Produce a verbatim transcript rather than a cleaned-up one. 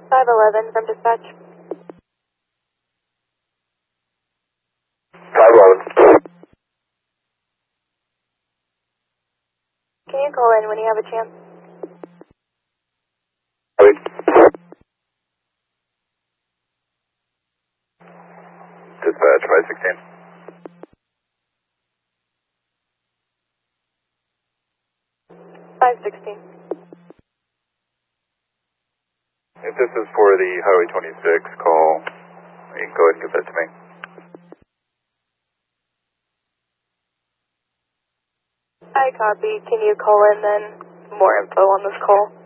five eleven from dispatch. five eleven. Can you call in when you have a chance? Wait. Dispatch five sixteen. five sixteen. If this is for the Highway twenty-six call, you can go ahead and give that to me. I copy. Can you call in then? More info on this call.